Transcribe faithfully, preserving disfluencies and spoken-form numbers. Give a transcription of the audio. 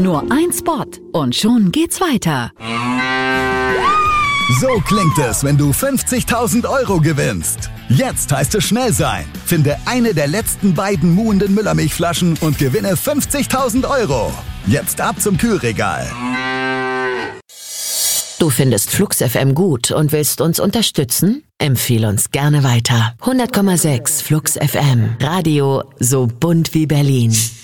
Nur ein Spot und schon geht's weiter. So klingt es, wenn du fünfzigtausend Euro gewinnst. Jetzt heißt es schnell sein. Finde eine der letzten beiden muhenden Müllermilchflaschen und gewinne fünfzigtausend Euro. Jetzt ab zum Kühlregal. Du findest Flux F M gut und willst uns unterstützen? Empfehle uns gerne weiter. hundert Komma sechs Flux F M. Radio so bunt wie Berlin.